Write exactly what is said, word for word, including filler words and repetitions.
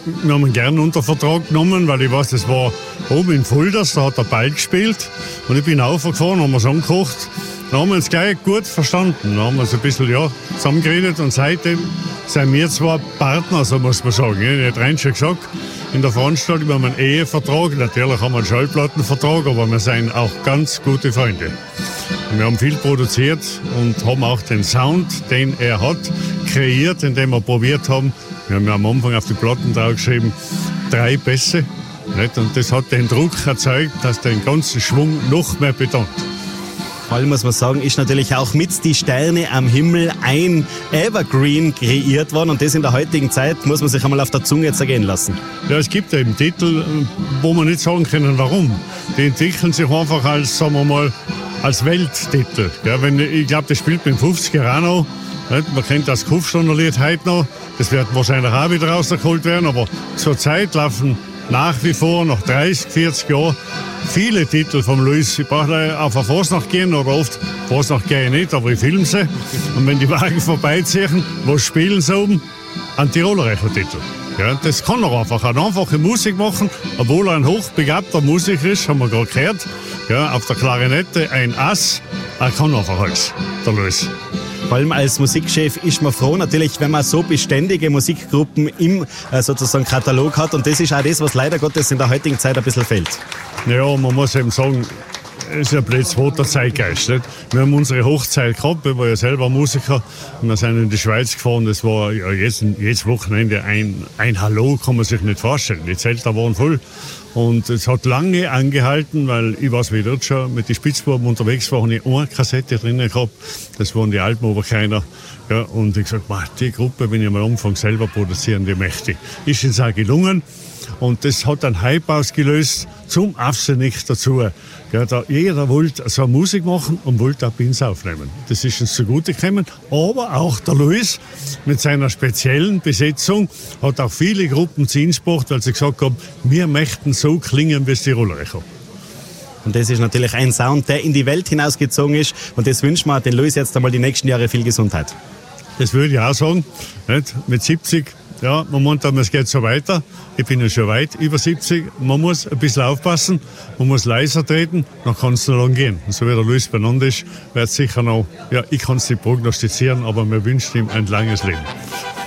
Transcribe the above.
wir haben ihn gerne unter Vertrag genommen, weil ich weiß, das war oben in Fulders, da hat er Ball gespielt. Und ich bin aufgefahren, haben wir es angekocht. Dann haben wir uns gleich gut verstanden. Dann haben wir uns ein bisschen ja, zusammengeredet und seitdem sind wir zwei Partner, so muss man sagen. Ich habe rein schon gesagt, in der Veranstaltung haben wir einen Ehevertrag. Natürlich haben wir einen Schallplattenvertrag, aber wir sind auch ganz gute Freunde. Wir haben viel produziert und haben auch den Sound, den er hat, kreiert, indem wir probiert haben. Wir haben ja am Anfang auf die Platten draufgeschrieben, drei Bässe. Nicht? Und das hat den Druck erzeugt, dass den ganzen Schwung noch mehr betont. Vor allem muss man sagen, ist natürlich auch mit die Sterne am Himmel ein Evergreen kreiert worden. Und das in der heutigen Zeit muss man sich einmal auf der Zunge zergehen lassen. Ja, es gibt eben Titel, wo man nicht sagen können, warum. Die entwickeln sich einfach als, sagen wir mal, als Welttitel. Ja, wenn, ich glaube, das spielt mit dem fünfziger auch noch. Nicht? Man kennt das Kufsteiner-Lied heute noch. Das wird wahrscheinlich auch wieder rausgeholt werden. Aber zurzeit laufen nach wie vor, nach dreißig, vierzig Jahren, viele Titel vom Louis. Ich brauche auf eine Fasnacht gehen oder oft, Fasnacht gehe ich nicht, aber ich filme sie. Und wenn die Wagen vorbeiziehen, was spielen sie oben? Ein Tiroler Echo-Titel. Ja, das kann er einfach. Eine einfache Musik machen, obwohl er ein hochbegabter Musiker ist, haben wir gerade gehört. Ja, auf der Klarinette ein Ass. Er kann einfach alles, der Louis. Vor allem als Musikchef ist man froh natürlich, wenn man so beständige Musikgruppen im äh, sozusagen Katalog hat. Und das ist auch das, was leider Gottes in der heutigen Zeit ein bisschen fehlt. Ja, man muss eben sagen, es ist ein blöd zweiter Zeitgeist. Nicht? Wir haben unsere Hochzeit gehabt, ich war ja selber Musiker. Und wir sind in die Schweiz gefahren, das war ja jedes, jedes Wochenende ein, ein Hallo, kann man sich nicht vorstellen. Die Zelte waren voll. Und es hat lange angehalten, weil ich weiß, wie dort schon mit den Spitzbuben unterwegs war, habe ich eine Kassette drin gehabt. Das waren die Alpen오berkeiner. Ja, und ich gesagt, die Gruppe, wenn ich mal anfange selber produzieren, die möchte ich. Ist uns auch gelungen. Und das hat einen Hype ausgelöst, zum Aufsehen dazu. Ja, da jeder wollte so Musik machen und wollte auch Pins aufnehmen. Das ist uns zugute gekommen. Aber auch der Louis mit seiner speziellen Besetzung hat auch viele Gruppen zu uns gebracht, weil sie gesagt haben, wir möchten so klingen wie das Tiroler Echo. Und das ist natürlich ein Sound, der in die Welt hinausgezogen ist. Und das wünschen wir den Louis jetzt einmal die nächsten Jahre viel Gesundheit. Das würde ich auch sagen. Nicht? Mit siebzig, ja, man meint, es geht so weiter. Ich bin ja schon weit über siebzig. Man muss ein bisschen aufpassen, man muss leiser treten, dann kann es noch lang gehen. Und so wie der Louis benannt ist, wird sicher noch, ja, ich kann es nicht prognostizieren, aber wir wünschen ihm ein langes Leben.